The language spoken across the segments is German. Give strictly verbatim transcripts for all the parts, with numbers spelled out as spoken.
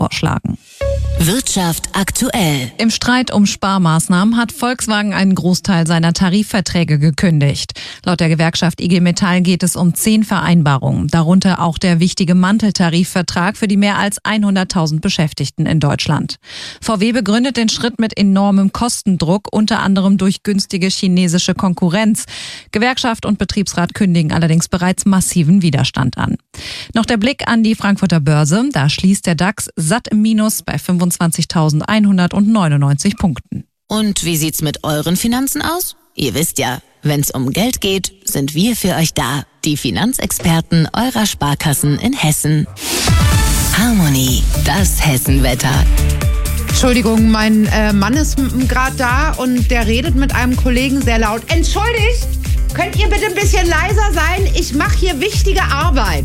vorschlagen. Wirtschaft aktuell. Im Streit um Sparmaßnahmen hat Volkswagen einen Großteil seiner Tarifverträge gekündigt. Laut der Gewerkschaft I G Metall geht es um zehn Vereinbarungen, darunter auch der wichtige Manteltarifvertrag für die mehr als hunderttausend Beschäftigten in Deutschland. V W begründet den Schritt mit enormem Kostendruck, unter anderem durch günstige chinesische Konkurrenz. Gewerkschaft und Betriebsrat kündigen allerdings bereits massiven Widerstand an. Noch der Blick an die Frankfurter Börse. Da schließt der DAX satt im Minus bei fünfundzwanzigtausendeinhundertneunundneunzig Punkten. Und wie sieht's mit euren Finanzen aus? Ihr wisst ja, wenn's um Geld geht, sind wir für euch da. Die Finanzexperten eurer Sparkassen in Hessen. Harmony, das Hessenwetter. Entschuldigung, mein äh, Mann ist gerade da und der redet mit einem Kollegen sehr laut. Entschuldigt, könnt ihr bitte ein bisschen leiser sein? Ich mache hier wichtige Arbeit.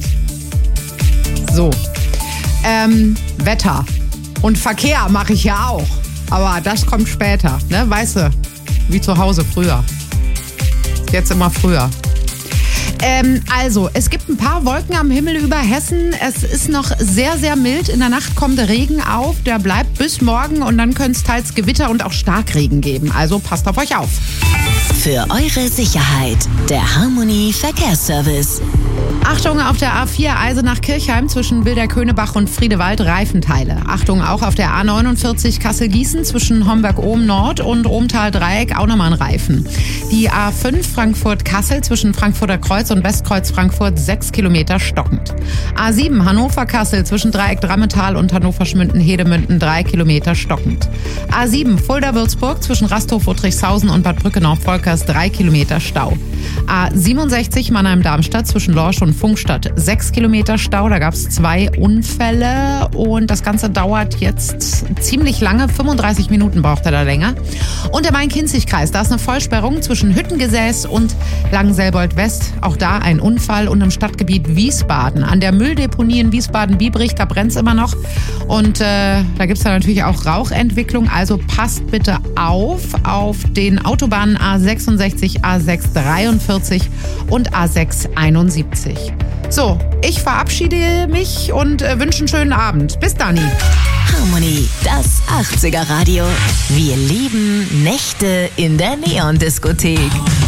So, ähm, Wetter und Verkehr mache ich ja auch. Aber das kommt später, ne? Weißt du, wie zu Hause früher. Jetzt immer früher. Ähm, also, es gibt ein paar Wolken am Himmel über Hessen. Es ist noch sehr, sehr mild. In der Nacht kommt der Regen auf. Der bleibt bis morgen und dann könnte es teils Gewitter und auch Starkregen geben. Also passt auf euch auf. Für eure Sicherheit, der Harmony Verkehrsservice. Achtung auf der A vier Eisenach-Kirchheim zwischen Bilderköhnebach und Friedewald Reifenteile. Achtung auch auf der A neunundvierzig Kassel-Gießen zwischen Homberg-Ohm-Nord und Ohmtal-Dreieck auch nochmal ein Reifen. Die A fünf Frankfurt-Kassel zwischen Frankfurter Kreuz und Westkreuz-Frankfurt sechs Kilometer stockend. A sieben Hannover-Kassel zwischen Dreieck-Drammetal und Hannover-Schmünden-Hedemünden drei Kilometer stockend. A sieben Fulda-Würzburg zwischen Rasthof-Uttrichshausen und Bad Brückenau-Volkers drei Kilometer Stau. A siebenundsechzig Mannheim-Darmstadt zwischen Lorsch und Funkstadt sechs Kilometer Stau. Da gab es zwei Unfälle und das Ganze dauert jetzt ziemlich lange. fünfunddreißig Minuten braucht er da länger. Und der Main-Kinzig-Kreis, da ist eine Vollsperrung zwischen Hüttengesäß und Langenselbold-West. Auch da ein Unfall und im Stadtgebiet Wiesbaden. An der Mülldeponie in Wiesbaden-Biebrich, da brennt es immer noch. Und äh, da gibt es dann natürlich auch Rauchentwicklung. Also passt bitte auf auf den Autobahnen A sechsundsechzig, A sechs dreiundvierzig und A sechs einundsiebzig. So, ich verabschiede mich und äh, wünsche einen schönen Abend. Bis dann. Harmony, das achtziger Radio. Wir lieben Nächte in der Neon-Diskothek.